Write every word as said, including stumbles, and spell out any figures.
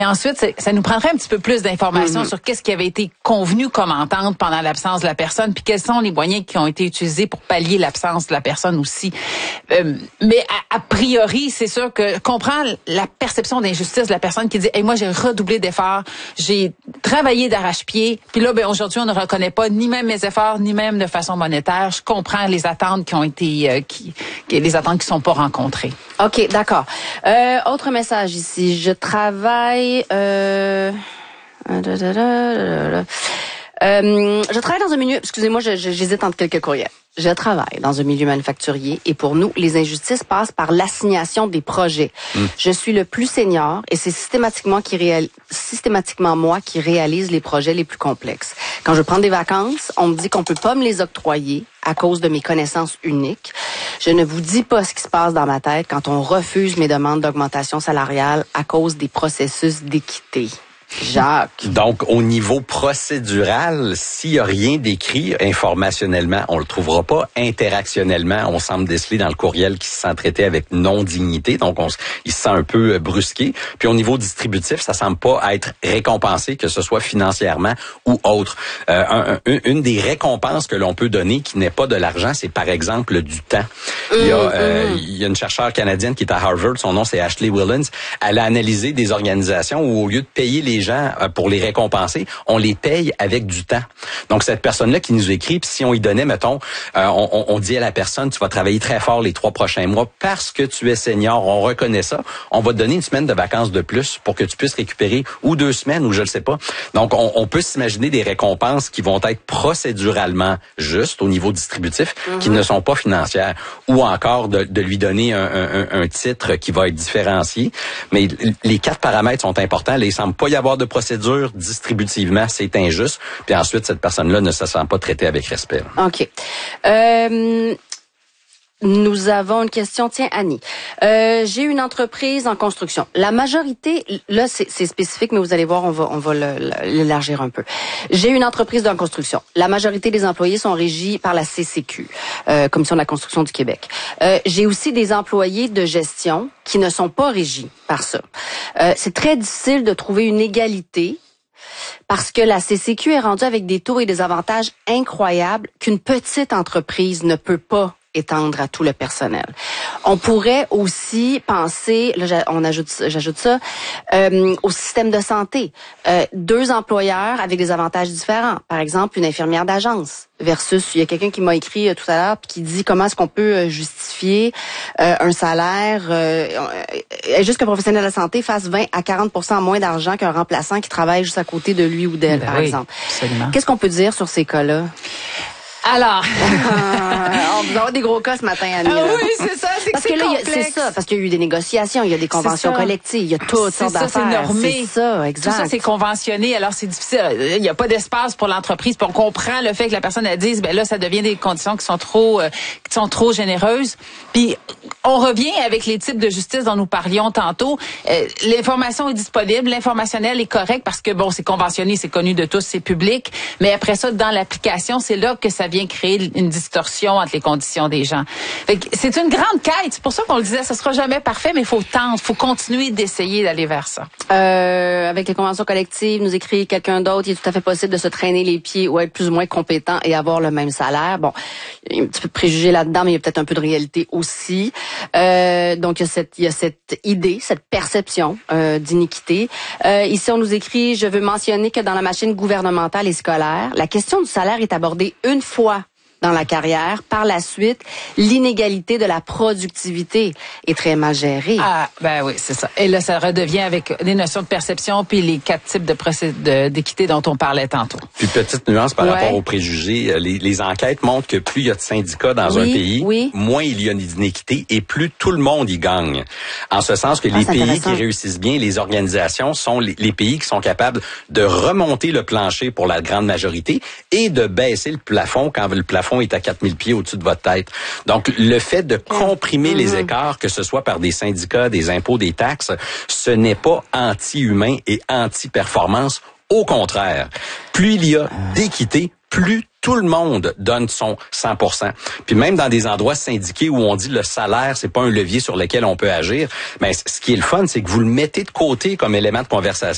Et ensuite, ça nous prendrait un petit peu plus d'informations mm-hmm. sur qu'est-ce qui avait été convenu comme entente pendant l'absence de la personne, puis quels sont les moyens qui ont été utilisés pour pallier l'absence de la personne aussi. Euh, mais a, a priori, c'est sûr que comprend la perception d'injustice de la personne qui dit hey, « moi, j'ai redoublé d'efforts, j'ai travaillé d'arrache-pied, puis là, ben aujourd'hui, on ne reconnaît pas ni même mes efforts, ni même de façon monétaire. Je comprends les attentes qui ont été, euh, qui, les attentes qui sont pas rencontrées. » OK, d'accord. Euh, autre message ici. Je travaille Euh, euh, je travaille dans un milieu, excusez-moi, je, je, j'hésite entre quelques courriels. Je travaille dans un milieu manufacturier et pour nous, les injustices passent par l'assignation des projets. Mm. Je suis le plus senior et c'est systématiquement, qui réal... systématiquement moi qui réalise les projets les plus complexes. Quand je prends des vacances, on me dit qu'on peut pas me les octroyer à cause de mes connaissances uniques. Je ne vous dis pas ce qui se passe dans ma tête quand on refuse mes demandes d'augmentation salariale à cause des processus d'équité. Jacques. Donc, au niveau procédural, s'il y a rien d'écrit informationnellement, on le trouvera pas. Interactionnellement, on semble déceler dans le courriel qu'il se sent traité avec non-dignité. Donc, on, il se sent un peu brusqué. Puis, au niveau distributif, ça semble pas être récompensé, que ce soit financièrement ou autre. Euh, un, un, une des récompenses que l'on peut donner, qui n'est pas de l'argent, c'est par exemple du temps. Il y a, euh, il y a une chercheure canadienne qui est à Harvard, son nom c'est Ashley Willens. Elle a analysé des organisations où, au lieu de payer les gens pour les récompenser, on les paye avec du temps. Donc, cette personne-là qui nous écrit, puis si on y donnait, mettons, euh, on, on dit à la personne, tu vas travailler très fort les trois prochains mois parce que tu es senior, on reconnaît ça, on va te donner une semaine de vacances de plus pour que tu puisses récupérer, ou deux semaines, ou je le sais pas. Donc, on, on peut s'imaginer des récompenses qui vont être procéduralement justes au niveau distributif, mm-hmm. qui ne sont pas financières, ou encore de, de lui donner un, un, un titre qui va être différencié. Mais les quatre paramètres sont importants. Là, il semble pas y avoir de procédure distributivement, c'est injuste. Puis ensuite, cette personne-là ne se sent pas traitée avec respect. OK. Euh... Nous avons une question. Tiens, Annie. Euh, j'ai une entreprise en construction. La majorité, là, c'est, c'est spécifique, mais vous allez voir, on va, on va le, l'élargir un peu. J'ai une entreprise en construction. La majorité des employés sont régis par la C C Q, euh, Commission de la construction du Québec. Euh, j'ai aussi des employés de gestion qui ne sont pas régis par ça. Euh, c'est très difficile de trouver une égalité parce que la C C Q est rendue avec des taux et des avantages incroyables qu'une petite entreprise ne peut pas étendre à tout le personnel. On pourrait aussi penser, là, on ajoute, j'ajoute ça, euh, au système de santé. Euh, deux employeurs avec des avantages différents. Par exemple, une infirmière d'agence versus, il y a quelqu'un qui m'a écrit euh, tout à l'heure puis qui dit comment est-ce qu'on peut justifier euh, un salaire, euh, euh, juste qu'un professionnel de la santé fasse vingt à quarante pour cent moins d'argent qu'un remplaçant qui travaille juste à côté de lui ou d'elle, ben par oui, exemple. Absolument. Qu'est-ce qu'on peut dire sur ces cas-là? Alors, on vous avoir des gros cas ce matin, Annie. Ah oui, c'est ça, c'est parce que, que c'est là, complexe. C'est ça, parce qu'il y a eu des négociations, il y a des conventions collectives, il y a toutes sortes d'affaires. C'est normé. C'est ça, exact. Tout ça, c'est conventionné, alors c'est difficile. Il n'y a pas d'espace pour l'entreprise, puis on comprend le fait que la personne, elle dise, ben là, ça devient des conditions qui sont trop, euh, qui sont trop généreuses. Puis, on revient avec les types de justice dont nous parlions tantôt. Euh, l'information est disponible, l'informationnel est correct parce que, bon, c'est conventionné, c'est connu de tous, c'est public. Mais après ça, dans l'application, c'est là que ça vient créer une distorsion entre les conditions des gens. Fait que c'est une grande quête. C'est pour ça qu'on le disait, ce sera jamais parfait, mais il faut tenter, il faut continuer d'essayer d'aller vers ça. Euh, avec les conventions collectives, nous écrit quelqu'un d'autre, il est tout à fait possible de se traîner les pieds ou être plus ou moins compétent et avoir le même salaire. Bon, il y a un petit peu de préjugés là-dedans, mais il y a peut-être un peu de réalité aussi. Euh, donc, il y a cette, il y a cette idée, cette perception euh, d'iniquité. Euh, ici, on nous écrit, je veux mentionner que dans la machine gouvernementale et scolaire, la question du salaire est abordée une fois dans la carrière. Par la suite, l'inégalité de la productivité est très mal gérée. Ah, ben oui, c'est ça. Et là, ça redevient avec les notions de perception puis les quatre types de procédures d'équité dont on parlait tantôt. Puis petite nuance par ouais. rapport aux préjugés, les, les enquêtes montrent que plus il y a de syndicats dans oui, un pays, oui. moins il y a d'inéquité et plus tout le monde y gagne. En ce sens que ah, les pays qui réussissent bien, les organisations, sont les, les pays qui sont capables de remonter le plancher pour la grande majorité et de baisser le plafond quand le plafond est à quatre mille pieds au-dessus de votre tête. Donc, le fait de comprimer mm-hmm. les écarts, que ce soit par des syndicats, des impôts, des taxes, ce n'est pas anti-humain et anti-performance. Au contraire, plus il y a d'équité, plus tout le monde donne son cent pour cent. Puis même dans des endroits syndiqués où on dit le salaire, c'est pas un levier sur lequel on peut agir, mais ce qui est le fun, c'est que vous le mettez de côté comme élément de conversation.